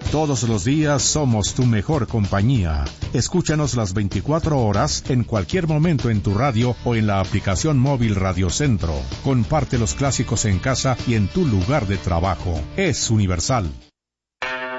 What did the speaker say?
Todos los días somos tu mejor compañía. Escúchanos las 24 horas, en cualquier momento en tu radio o en la aplicación móvil Radio Centro. Comparte los clásicos en casa y en tu lugar de trabajo. Es universal.